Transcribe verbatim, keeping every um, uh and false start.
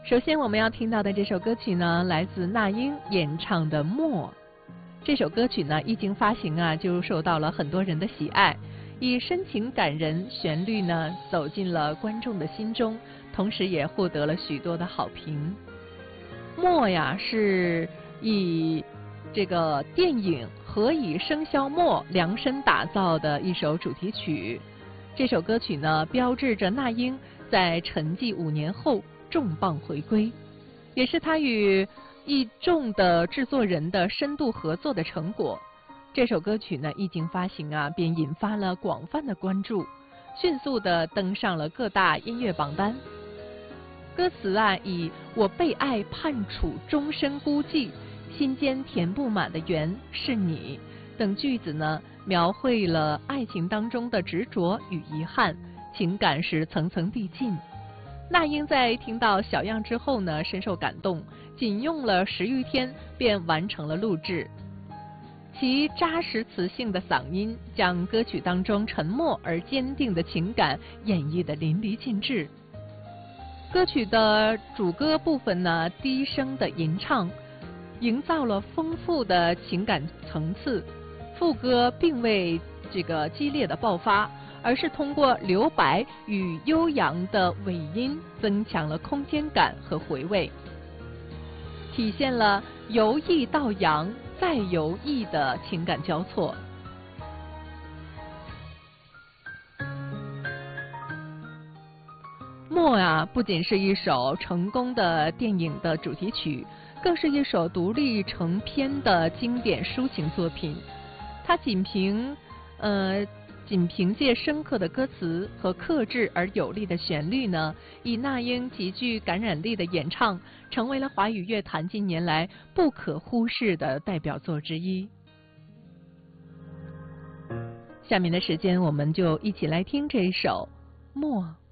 首先我们要听到的这首歌曲呢，来自那英演唱的《默》。这首歌曲呢，一经发行啊，就受到了很多人的喜爱，以深情感人，旋律呢走进了观众的心中，同时也获得了许多的好评。默呀，是以这个电影《何以笙箫默》量身打造的一首主题曲。这首歌曲呢，标志着那英在沉寂五年后重磅回归，也是他与一众的制作人的深度合作的成果。这首歌曲呢，一经发行啊，便引发了广泛的关注，迅速的登上了各大音乐榜单。歌词啊，以我被爱判处终身孤寂，心间填不满的缘是你等句子呢，描绘了爱情当中的执着与遗憾，情感是层层递进。那英在听到小样之后呢，深受感动，仅用了十余天便完成了录制。其扎实磁性的嗓音将歌曲当中沉默而坚定的情感演绎得淋漓尽致。歌曲的主歌部分呢，低声的吟唱，营造了丰富的情感层次。副歌并未这个激烈的爆发，而是通过留白与悠扬的尾音，增强了空间感和回味，体现了由抑到扬再由抑的情感交错。默啊，不仅是一首成功的电影的主题曲，更是一首独立成篇的经典抒情作品。它仅凭呃仅凭借深刻的歌词和克制而有力的旋律呢，以那英极具感染力的演唱，成为了华语乐坛近年来不可忽视的代表作之一。下面的时间，我们就一起来听这一首《默》。